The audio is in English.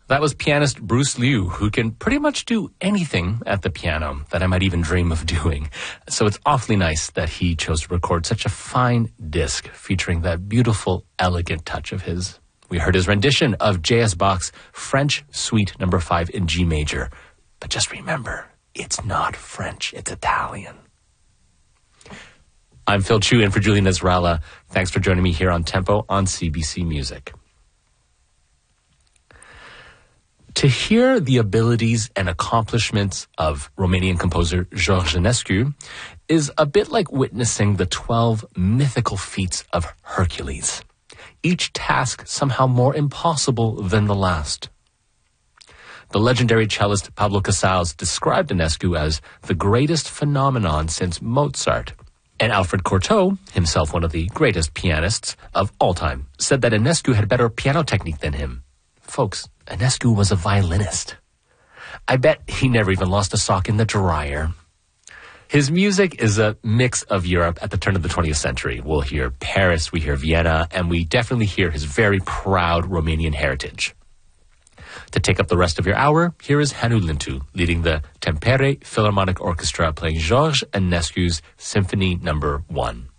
That was pianist Bruce Liu, who can pretty much do anything at the piano that I might even dream of doing. So it's awfully nice that he chose to record such a fine disc featuring that beautiful, elegant touch of his. We heard his rendition of J.S. Bach's French Suite No. 5 in G major. But just remember, it's not French, it's Italian. I'm Phil Chu in for Julian Ezralla. Thanks for joining me here on Tempo on CBC Music. To hear the abilities and accomplishments of Romanian composer George Enescu is a bit like witnessing the 12 mythical feats of Hercules, each task somehow more impossible than the last. The legendary cellist Pablo Casals described Enescu as the greatest phenomenon since Mozart. And Alfred Cortot, himself one of the greatest pianists of all time, said that Enescu had better piano technique than him. Folks, Enescu was a violinist. I bet he never even lost a sock in the dryer. His music is a mix of Europe at the turn of the 20th century. We'll hear Paris, we hear Vienna, and we definitely hear his very proud Romanian heritage. To take up the rest of your hour, here is Hannu Lintu leading the Tampere Philharmonic Orchestra playing George Enescu's Symphony No. 1.